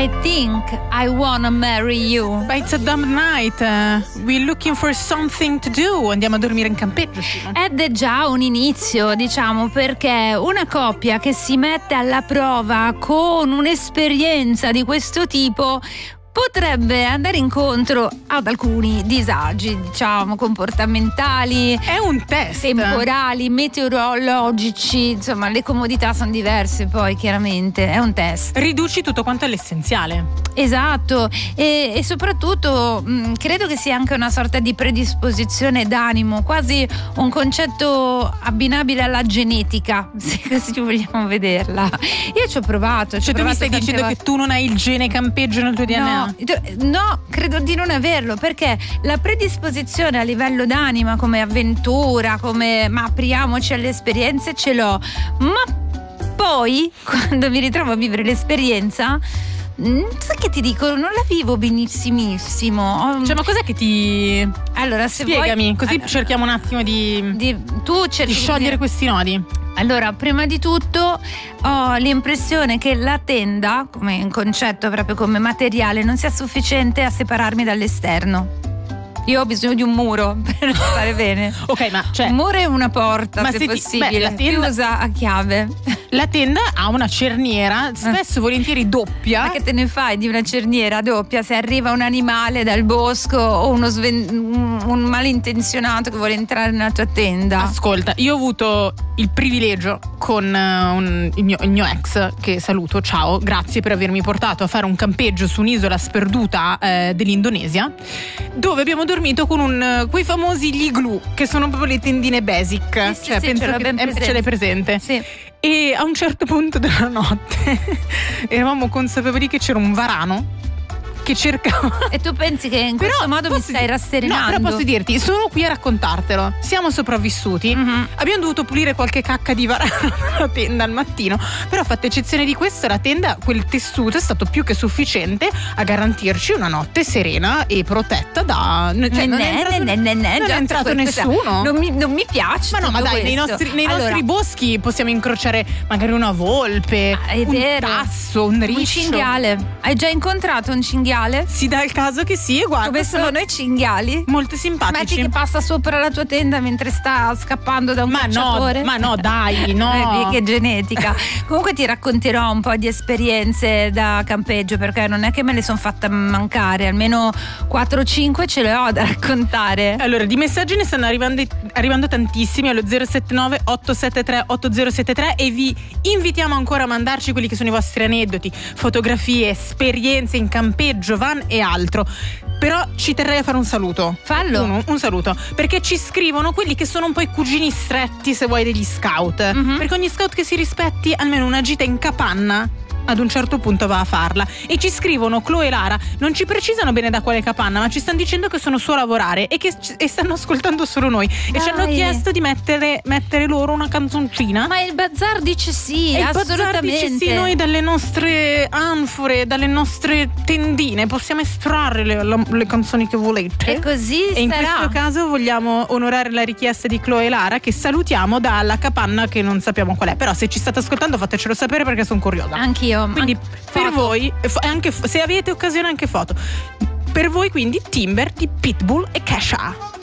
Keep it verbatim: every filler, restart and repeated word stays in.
I think I wanna marry you. But it's a dumb night. Uh, we're looking for something to do. Andiamo a dormire in campeggio. Ed è già un inizio, diciamo, perché una coppia che si mette alla prova con un'esperienza di questo tipo potrebbe andare incontro ad alcuni disagi, diciamo, comportamentali. È un test. Temporali, meteorologici, insomma, le comodità sono diverse poi, chiaramente. È un test. Riduci tutto quanto all'essenziale. Esatto, e, e soprattutto mh, credo che sia anche una sorta di predisposizione d'animo, quasi un concetto abbinabile alla genetica, se così vogliamo vederla. Io ci ho provato. Ci cioè, ho tu mi provato stai dicendo volte. che tu non hai il gene campeggio nel tuo D N A? No, no, credo di non averlo, perché la predisposizione a livello d'anima, come avventura, come ma apriamoci alle esperienze, ce l'ho. Ma poi, quando mi ritrovo a vivere l'esperienza, sai che ti dico, non la vivo benissimissimo. Cioè, ma cos'è che ti... Allora, se spiegami, vuoi, così allora, cerchiamo un attimo di, di tu cerchi di sciogliere di... questi nodi. Allora, prima di tutto ho l'impressione che la tenda, come concetto, proprio come materiale, non sia sufficiente a separarmi dall'esterno. Io ho bisogno di un muro per stare bene. Ok, ma cioè, un muro e una porta, ma se, se ti- possibile, beh, la tenda- chiusa a chiave. La tenda ha una cerniera, spesso volentieri doppia. Ma che te ne fai di una cerniera doppia se arriva un animale dal bosco o uno sven- un, un malintenzionato che vuole entrare nella tua tenda? Ascolta, io ho avuto il privilegio con uh, un, il, mio, il mio ex, che saluto, ciao, grazie per avermi portato a fare un campeggio su un'isola sperduta eh, dell'Indonesia, dove abbiamo dormito con un, quei famosi gli igloo, che sono proprio le tendine basic. Sì, sì, cioè, sì, penso ce l'ho che ben eh, presente. ce l'hai presente. Sì. E a un certo punto della notte eravamo consapevoli che c'era un varano che cercava. E tu pensi che in questo Però modo mi posso stai di- rasserenando? No, però posso dirti, sono qui a raccontartelo. Siamo sopravvissuti. Mm-hmm. Abbiamo dovuto pulire qualche cacca di varano nella tenda al mattino. Però, fatta eccezione di questo, la tenda, quel tessuto è stato più che sufficiente a garantirci una notte serena e protetta da. Cioè, non è entrato, ne, ne, ne, non è già, entrato questa- nessuno. Non mi, non mi piace. Ma no, ma tutto dai, nei questo. nostri, nei Allora, nostri boschi possiamo incrociare magari una volpe, è un vero. tasso, un riscio. Un cinghiale. Hai già incontrato un cinghiale? Si dà il caso che sì, e guarda, Come sono i cinghiali? molto Metti simpatici. che passa sopra la tua tenda mentre sta scappando da un Ma no, cacciatore. ma no, dai, no. Vedi che genetica. Comunque ti racconterò un po' di esperienze da campeggio, perché non è che me le sono fatta mancare, almeno quattro o cinque ce le ho da raccontare. Allora, di messaggi ne stanno arrivando, arrivando tantissimi allo zero sette nove otto sette tre otto zero sette tre e vi invitiamo ancora a mandarci quelli che sono i vostri aneddoti, fotografie, esperienze in campeggio, van e altro. Però ci terrei a fare un saluto. Fallo. Uno, un saluto, perché ci scrivono quelli che sono un po' i cugini stretti, se vuoi, degli scout. Mhm. Perché ogni scout che si rispetti almeno una gita in capanna ad un certo punto va a farla. E ci scrivono Chloe e Lara, non ci precisano bene da quale capanna, ma ci stanno dicendo che sono su a lavorare e che c- e stanno ascoltando solo noi. E ci hanno Dai. chiesto di mettere, mettere loro una canzoncina. Ma il Bazar dice sì, E il Bazar assolutamente. dice sì, noi dalle nostre anfore, dalle nostre tendine possiamo estrarre le, la- le canzoni che volete. E così E in sarà. questo caso vogliamo onorare la richiesta di Chloe e Lara, che salutiamo dalla capanna che non sappiamo qual è. Però se ci state ascoltando fatecelo sapere, perché sono curiosa. Anch'io. Quindi An- per foto. voi, e fo- anche, se avete occasione, anche foto. Per voi quindi Timber di Pitbull e Kesha.